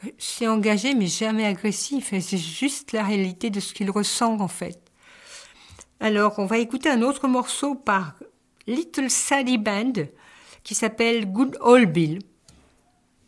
C'est engagé mais jamais agressif. Et c'est juste la réalité de ce qu'il ressent en fait. Alors, on va écouter un autre morceau par Little Sadie Band qui s'appelle Good Old Bill.